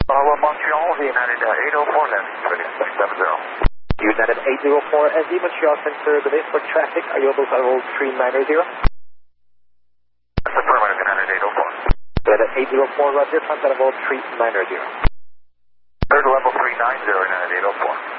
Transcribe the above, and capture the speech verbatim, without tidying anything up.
Hello, Montreal, United uh, eight oh four, six seven zero. United eight oh four, S D, Montreal Center, the base for traffic. Are you able to hold three nine zero? That's affirmative, United eight oh four. United eight oh four, Roger, contact about three nine zero. Third level three nine zero, United eight oh four.